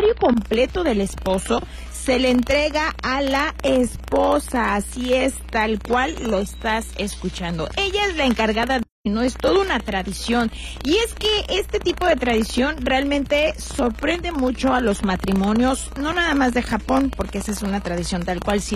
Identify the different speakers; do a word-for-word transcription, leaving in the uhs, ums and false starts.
Speaker 1: salario completo del esposo se le entrega a la esposa, así es, tal cual lo estás escuchando. Ella es la encargada de... No, es toda una tradición, y es que este tipo de tradición realmente sorprende mucho a los matrimonios, no nada más de Japón, porque esa es una tradición tal cual, sino